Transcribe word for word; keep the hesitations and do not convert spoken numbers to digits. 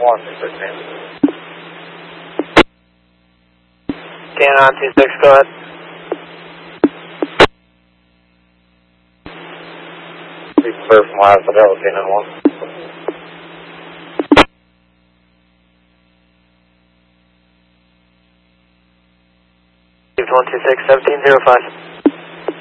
one two six, man. Canon two six, go ahead. Please confirm from Ohio Fidelity, Canon one. one two six, seventeen zero five.